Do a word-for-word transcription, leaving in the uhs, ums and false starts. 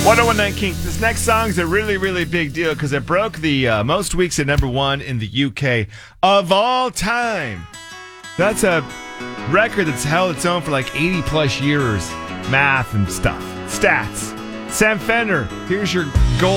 one oh one nine King. This next song is a really, really big deal because it broke the uh, most weeks at number one in the U K of all time. That's a record that's held its own for like eighty plus years. Math and stuff. Stats. Sam Fender, here's your gold.